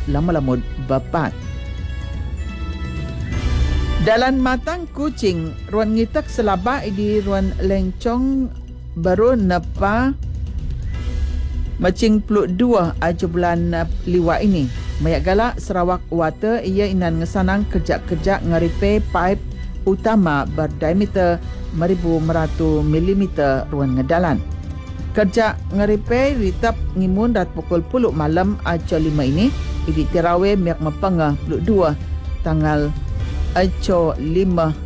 lama-lamud bapat. Dalan matang Kuching, ruan ngitak selaba di ruan lencong baru napa macing peluk 2 aja bulan liwa ini. Mayak galak Sarawak Water ia inan ngesanang kerja-kerja ngaripe pipe utama berdiameter 1,100 mm ruan ngedalan. Kerja ngaripe ritap ngimun rat pukul 10 malam aja 5 ini idi tirawe miak mapangah peluk 2 tanggal aco 5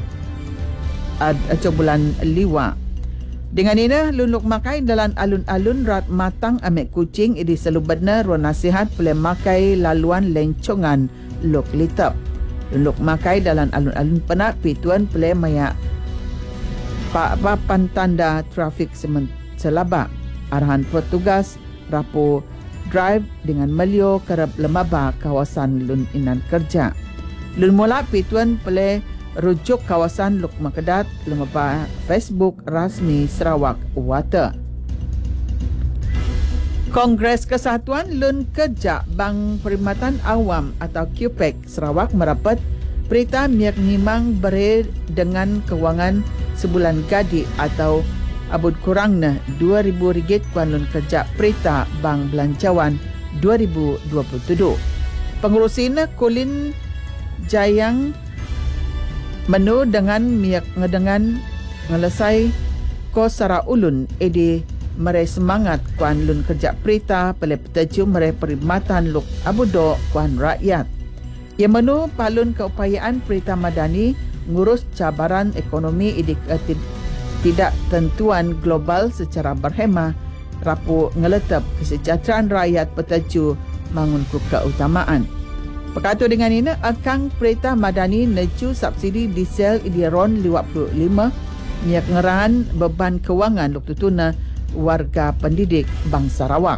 aco bulan liwa. Dengan ini lunuk makai dalam alun-alun rat matang amek Kuching idi selubadna ruang nasihat boleh makai laluan lencongan luk litap. Lunuk makai dalam alun-alun penak pituan boleh mayak papan tanda trafik selaba. Arahan petugas rapo drive dengan melio kerap lemaba kawasan lun inan kerja. Lun mula pituan boleh rujuk kawasan Luk Makedat lemaba Facebook rasmi Sarawak Water. Kongres Kesatuan Lun Kerja Bank Perkhidmatan Awam atau QPEC Sarawak merapat berita miak ngimang beri dengan kewangan sebulan gadi atau abud kurangnya RM2,000 kuan lun kerja berita Bank Belanjawan 2027. Pengurusina Colin Jayang menu dengan miak ngedengan ngelesai ko sara ulun edi mere semangat kuan lun kerja perita pele petaju mere perkhidmatan luk abudo kuan rakyat. Ia menu palun keupayaan perita madani ngurus cabaran ekonomi edi tidak tentuan global secara berhemah rapu ngeletap kesejahteraan rakyat petaju mangun keutamaan. Perkatu dengan ini, akang perintah madani neju subsidi diesel ideron 55 minyak ngerahan beban kewangan luk tutuna warga pendidik Bang Sarawak.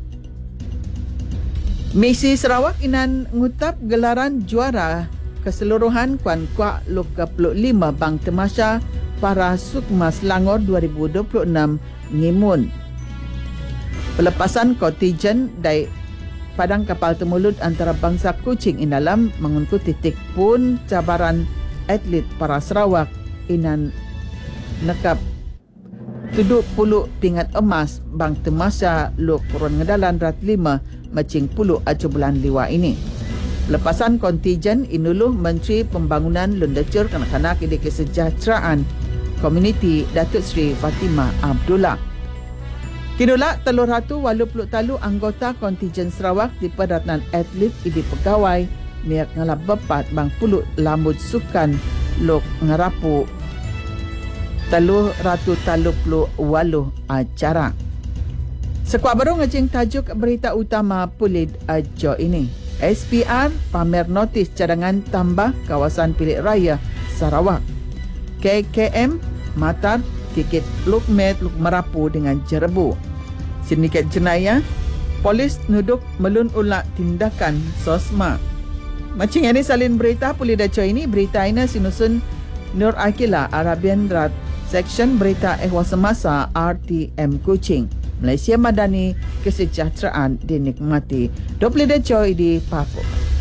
Misi Sarawak inan ngutap gelaran juara keseluruhan kuan kuak luk 25 Bang Temasya para Sukma Selangor 2026 ngimun. Pelepasan kontijen dari padang kapal temulut antara bangsa Kuching inalam mengunku titik pun cabaran atlet para Sarawak inan nekap 70 pingat emas Bang Temasya luk kurun ngedalan rat 5 macing 10 acu bulan liwa ini. Lepasan kontijen inuluh Menteri Pembangunan Lundecur Kanak-kanak di Kesejahteraan Komuniti Datuk Seri Fatimah Abdullah. Kinulak 383 anggota kontijen Sarawak di Perhatian Atlet idi pegawai miak ngalap bepat bang puluk lambut sukan luk ngerapu 338 acara. Sekuat baru ngecing tajuk berita utama pulid ajo ini. SPR pamer notis cadangan tambah kawasan Pilik Raya Sarawak. KKM matar tiket Luk Met Luk Merapu dengan jerebu. Sindiket jenayah, polis nuduk melun ulak tindakan sosma. Macing ini salin berita pulih daco ini, berita ini sinusun Nur Akila Arabian Rat, Seksyen Berita Ehwal Semasa RTM Kuching. Malaysia Madani Kesejahteraan dinikmati. 20 daco di Papua.